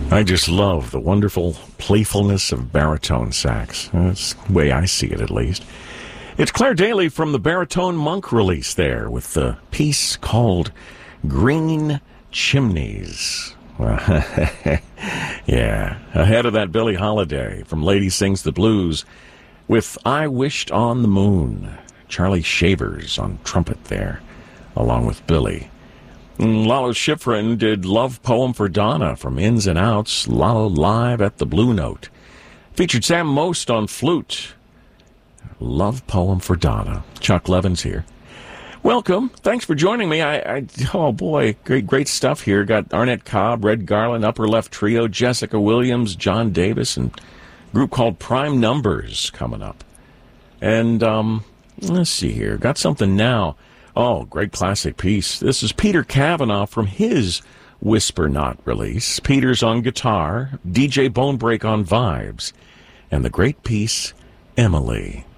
I just love the wonderful playfulness of baritone sax. That's the way I see it, at least. It's Claire Daly from the Baritone Monk release there with the piece called Green Chimneys. Yeah, ahead of that, Billie Holiday from Lady Sings the Blues with I Wished on the Moon. Charlie Shavers on trumpet there, along with Billie. Lalo Schifrin did Love Poem for Donna from Ins and Outs, Lalo live at the Blue Note. Featured Sam Most on flute. Love Poem for Donna. Chuck Levin's here. Welcome. Thanks for joining me. Oh boy, great stuff here. Got Arnett Cobb, Red Garland, Upper Left Trio, Jessica Williams, John Davis, and a group called Prime Numbers coming up. And let's see here. Got something now. Oh, great classic piece. This is Peter Cavanaugh from his Whisper Not release. Peter's on guitar, DJ Bonebreak on vibes, and the great piece, Emily.